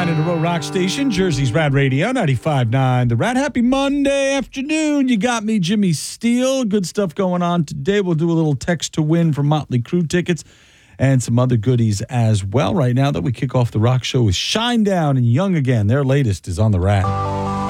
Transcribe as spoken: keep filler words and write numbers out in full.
nine in a row rock station, Jersey's Rad Radio, ninety-five point nine. The Rad. Happy Monday afternoon. You got me, Jimmy Steele. Good stuff going on today. We'll do a little text to win for Motley Crue tickets and some other goodies as well. Right now that we kick off the rock show with Shinedown and Young Again. Their latest is on the Rad.